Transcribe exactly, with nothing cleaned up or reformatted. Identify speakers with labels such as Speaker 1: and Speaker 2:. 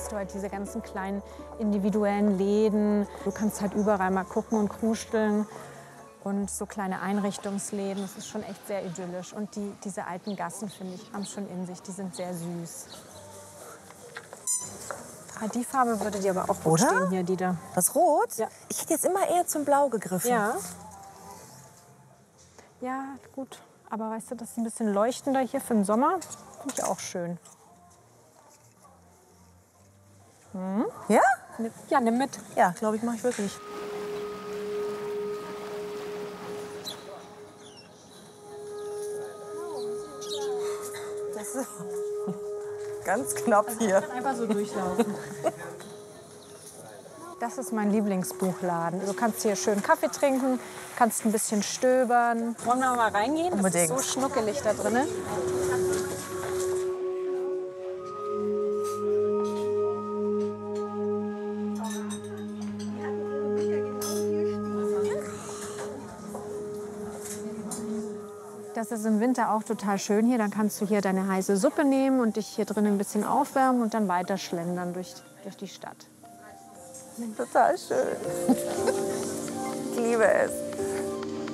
Speaker 1: hast du halt diese ganzen kleinen individuellen Läden. Du kannst halt überall mal gucken und kruscheln. Und so kleine Einrichtungsläden, das ist schon echt sehr idyllisch. Und die, diese alten Gassen, finde ich, haben schon in sich, die sind sehr süß. Ah, die Farbe würde dir aber auch gut
Speaker 2: Oder?
Speaker 1: stehen hier, die da.
Speaker 2: Das Rot?
Speaker 1: Ja.
Speaker 2: Ich hätte jetzt immer eher zum Blau gegriffen.
Speaker 1: Ja. Ja, gut. Aber weißt du, das ist ein bisschen leuchtender hier für den Sommer. Finde ich auch schön. Hm?
Speaker 2: Ja?
Speaker 1: Ja, nimm mit.
Speaker 2: Ja, glaube ich, mache ich wirklich. Das ist ganz knapp hier.
Speaker 1: Einfach so durchlaufen. Das ist mein Lieblingsbuchladen. Du kannst hier schön Kaffee trinken, kannst ein bisschen stöbern. Wollen wir mal reingehen?
Speaker 2: Unbedingt.
Speaker 1: Das ist so schnuckelig da drin. Das ist im Winter auch total schön hier. Dann kannst du hier deine heiße Suppe nehmen und dich hier drin ein bisschen aufwärmen und dann weiter schlendern durch, durch die Stadt.
Speaker 2: Total schön. Ich liebe es.